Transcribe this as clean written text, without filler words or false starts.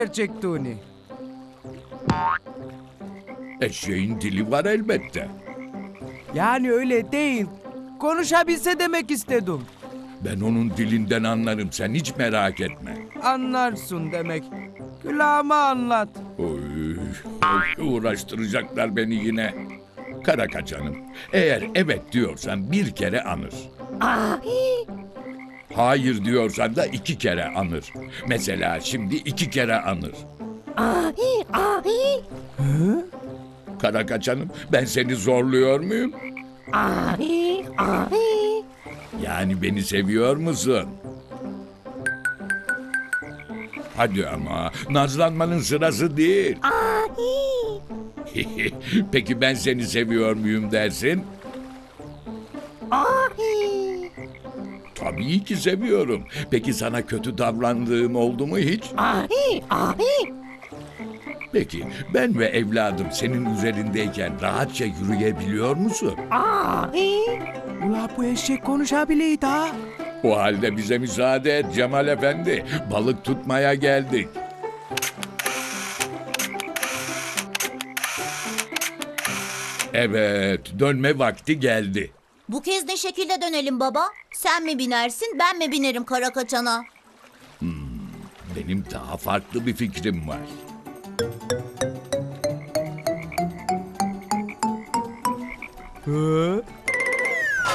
gerçek Tuni. Eşeğin dili var elbette. Yani öyle değil. Konuşabilse demek istedim. Ben onun dilinden anlarım, sen hiç merak etme. Anlarsın demek. Külahıma anlat. Oy, uğraştıracaklar beni yine. Karakaçanım, eğer evet diyorsan bir kere anır. Hayır diyorsan da 2 kere anır. Mesela şimdi 2 kere anır. Karakaçanım, ben seni zorluyor muyum? Yani beni seviyor musun? Hadi ama, nazlanmanın sırası değil. Peki ben seni seviyor muyum dersin? Tabii ki seviyorum. Peki sana kötü davrandığım oldu mu hiç? Peki ben ve evladım senin üzerindeyken rahatça yürüyebiliyor musun? Ula bu eşek konuşabiliyor ha. O halde bize müsaade et Cemal Efendi. Balık tutmaya geldik. Evet, dönme vakti geldi. Bu kez ne şekilde dönelim baba? Sen mi binersin, ben mi binerim Karakaçan'a? Benim daha farklı bir fikrim var. Hı?